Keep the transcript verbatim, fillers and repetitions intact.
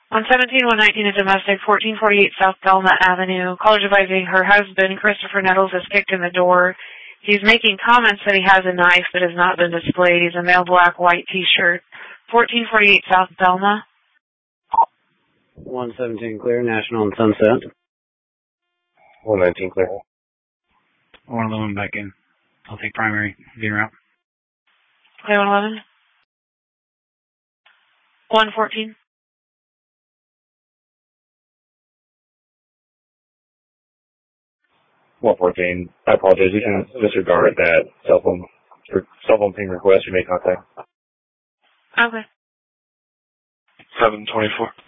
one seventeen, one nineteen, a domestic, fourteen forty-eight South Belmont Avenue. Caller advising her husband, Christopher Nettles, is kicked in the door. He's making comments that he has a knife that has not been displayed. He's a male black, white T-shirt. fourteen forty-eight South Belma. one seventeen clear, National and Sunset. one nineteen clear. one eleven back in. I'll take primary. Being route. Okay, one eleven. one fourteen. one fourteen. I apologize. You can disregard that cell phone, cell phone ping request. You may contact. Okay. seven twenty-four.